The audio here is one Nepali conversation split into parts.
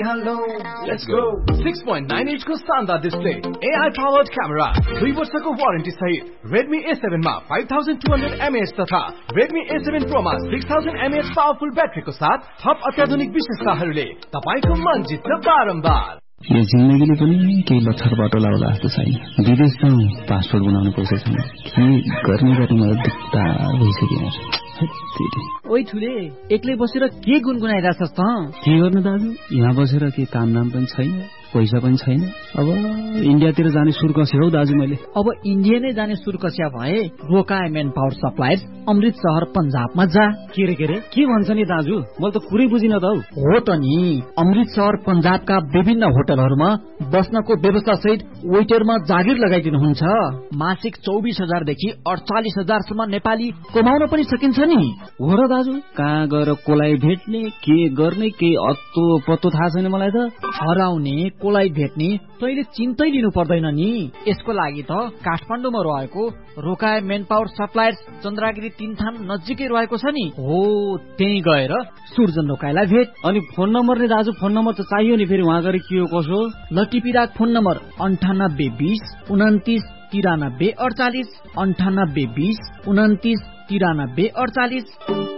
hello, let's go. 6.9 inch को शानदार डिस्प्ले, AI powered camera, 2 वर्षको वारेन्टी सहित Redmi A7 मा 5200 mAh तथा Redmi A7 Pro मा 6000 mAh पावरफुल ब्याट्रीको साथ थप अत्याधुनिक विशेषताहरूले तपाईको मन जित्छ बारम्बार। यो जिन्दगीले पनि केही लक्षर बाटो लाउला जस्तो छैन। विदेश जाउँ पासपोर्ट बनाउनु पैसा छैन। के गर्ने गर्ने मलाई दिक्कत भइसक्यो। ओइ ठुले एक्लै बसेर के गुनगुनाइराछस् त? के गर्नु दाजु, यहाँ बसेर के काम नाम पनि छैन, पैसा पनि छैन। अब इन्डियातिर जाने सुर कस्यो हौ दाजु मैले। अब इन्डिया नै जाने सुर कस्या भए रोका मेन पावर सप्लायर्स अमृतसर पंजाबमा जा। के भन्छ नि दाजु, मैले त कुरै बुझिन त हौ। हो त नि, अमृतसर पंजाबका विभिन्न होटलहरूमा बस्नको व्यवस्था सहित वेटरमा जागिर लगाइदिनुहुन्छ। मासिक 24,000 देखि 48,000 सम्म नेपाली कमाउन पनि सकिन्छ नि। हो र दाजु, कहाँ गएर कोलाई भेट्ने, के गर्ने, के अत्तो पत्तो थाहा छैन मलाई त। हराउने कोलाई भेट्ने तैले चिन्तै लिनु पर्दैन नि। यसको लागि त काठमाडौँमा रहेको रोकाए मेन पावर सप्लायर्स चन्द्रागिरी 3 थान नजिकै रहेको छ नि। हो, त्यही गएर सुर्जन रोकाइलाई भेट। अनि फोन नम्बर नि दाजु, फोन नम्बर त चाहियो नि, फेरि वहाँ गएर के हो कसो। लटिपिराक फोन नम्बर 9820 29 93 48 9820 29 93 48।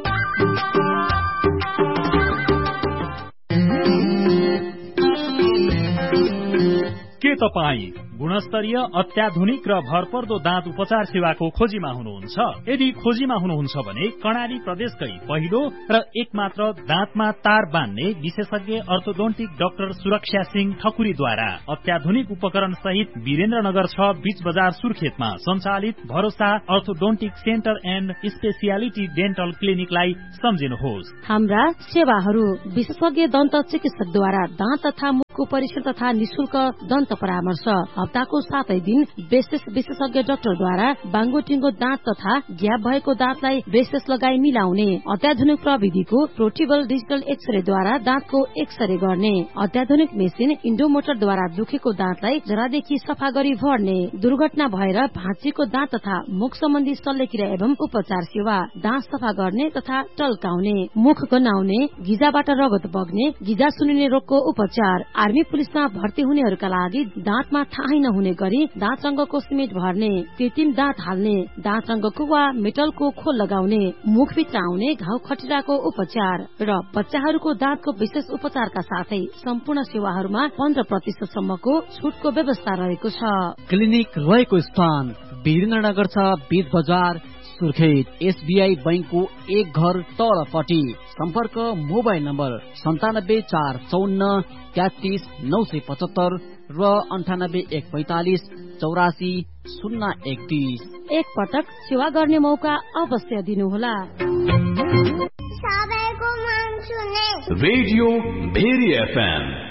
के तपाईँ गुणस्तरीय अत्याधुनिक र भरपर्दो दाँत उपचार सेवाको खोजीमा हुनुहुन्छ? यदि खोजीमा हुनुहुन्छ भने कर्णाली प्रदेशकै पहिलो र एकमात्र दाँतमा तार बान्ने विशेषज्ञ अर्थोडोन्टिक डाक्टर सुरक्षा सिंह ठकुरीद्वारा अत्याधुनिक उपकरण सहित वीरेन्द्रनगर 6 बीच बजार सुर्खेतमा सञ्चालित भरोसा orthodontic centre and speciality dental क्लिनिकलाई सम्झिनुहोस्। हाम्रा सेवाहरू विशेषज्ञ दन्त चिकित्सकद्वारा दाँत तथा मुखको परीक्षण तथा निशुल्क दन्त परामर्श, हप्ताको 7 दिन विशेषज्ञ डाक्टरद्वारा बाङ्गोटिङ्गो दाँत तथा ग्याप भएको दाँतलाई ब्रेसेस लगाई मिलाउने, अत्याधुनिक प्रविधिको पोर्टेबल डिजिटल एक्सरेद्वारा दाँतको एक्सरे गर्ने, अत्याधुनिक मेसिन इन्डोमोटरद्वारा दुखेको दाँतलाई जरादेखि सफा गरी भर्ने, दुर्घटना भएर भाँचिएको दाँत तथा मुख सम्बन्धी शल्यक्रिया एवं उपचार सेवा, दाँत सफा गर्ने तथा टल्काउने, मुख गनाउने, गिजाबाट रगत बग्ने, गिजा सुनिने रोगको उपचार, आर्मी पुलिसमा भर्ती हुनेहरूका लागि दाँतमा थाहै नहुने गरी दाँत रंगको सिमेन्ट भर्ने, कृत्रिम दाँत हाल्ने, दाँत रंगको वा मेटलको खोल लगाउने, मुखभित्र आउने घाउ खटिराको उपचार र बच्चाहरूको दाँतको विशेष उपचारका साथै सम्पूर्ण सेवाहरूमा 15% सम्मको छुटको व्यवस्था रहेको छ। क्लिनिक रहेको स्थान वीरेन्द्रनगर 6 बीच बजार सुर्खेत, एसबीआई बैंकको एक घर तलपट्टि। सम्पर्क मोबाइल नम्बर 97 454 33 975 र 98 145 84 031। एक पटक सेवा गर्ने मौका अवश्य दिनुहोला। Radio very FM